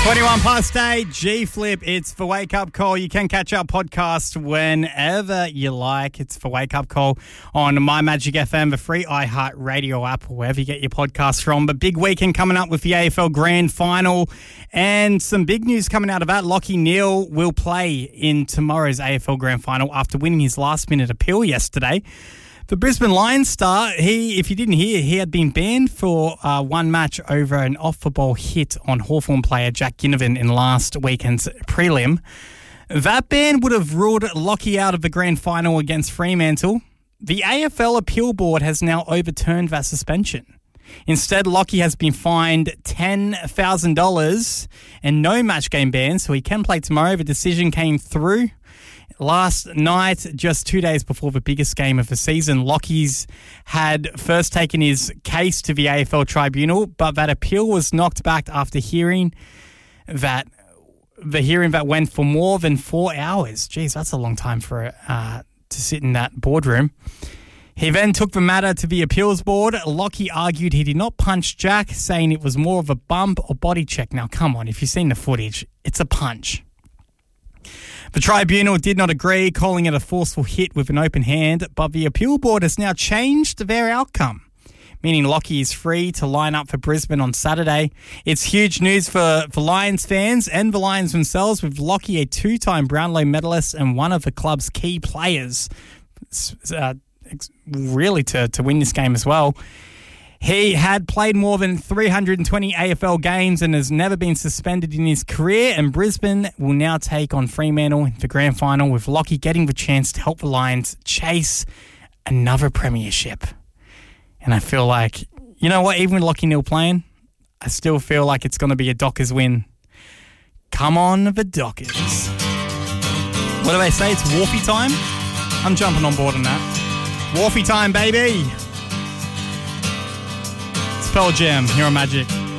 21 past 8, G-Flip. It's for Wake Up Call. You can catch our podcast whenever you like. It's for Wake Up Call on My Magic FM, the free iHeartRadio app, or wherever you get your podcasts from. But big weekend coming up with the AFL Grand Final and some big news coming out of that. Lachie Neale will play in tomorrow's AFL Grand Final after winning his last-minute appeal yesterday. The Brisbane Lions star, if you didn't hear, he had been banned for one match over an off-the-ball hit on Hawthorn player Jack Ginnivan in last weekend's prelim. That ban would have ruled Lachie out of the grand final against Fremantle. The AFL Appeal Board has now overturned that suspension. Instead, Lachie has been fined $10,000 and no match game ban, so he can play tomorrow. The decision came through last night, just 2 days before the biggest game of the season. Lachie's had first taken his case to the AFL Tribunal, but that appeal was knocked back after the hearing that went for more than 4 hours. Geez, that's a long time for to sit in that boardroom. He then took the matter to the appeals board. Lachie argued he did not punch Jack, saying it was more of a bump or body check. Now, come on, if you've seen the footage, it's a punch. The tribunal did not agree, calling it a forceful hit with an open hand, but the appeal board has now changed their outcome, meaning Lachie is free to line up for Brisbane on Saturday. It's huge news for Lions fans and the Lions themselves, with Lachie a two-time Brownlow medalist and one of the club's key players, really to win this game as well. He had played more than 320 AFL games and has never been suspended in his career, and Brisbane will now take on Fremantle in the grand final, with Lachie getting the chance to help the Lions chase another premiership. And I feel like, you know what, even with Lachie Neale playing, I still feel like it's going to be a Dockers win. Come on, the Dockers. What do they say? It's Wharfie time? I'm jumping on board on that. Wharfie time, baby. Pearl Jam here on Magic.